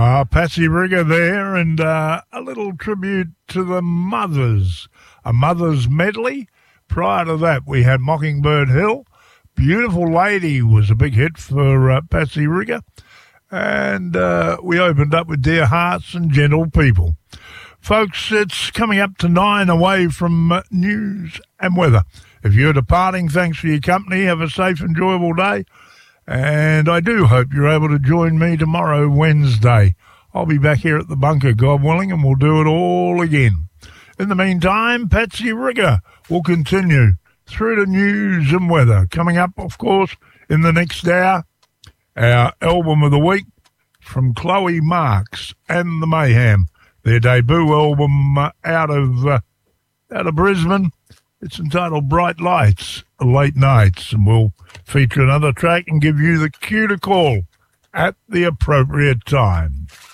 Patsy Rigger there, and a little tribute to the mothers. A mother's medley. Prior to that, we had Mockingbird Hill. Beautiful Lady was a big hit for Patsy Rigger. And we opened up with Dear Hearts and Gentle People. Folks, it's coming up to 9 away from news and weather. If you're departing, thanks for your company. Have a safe, enjoyable day. And I do hope you're able to join me tomorrow, Wednesday. I'll be back here at the bunker, God willing, and we'll do it all again. In the meantime, Patsy Rigger will continue through the news and weather. Coming up, of course, in the next hour, our album of the week from Chloe Marks and the Mayhem. Their debut album out of Brisbane. It's entitled Bright Lights, Late Nights, and we'll feature another track and give you the cue to call at the appropriate time.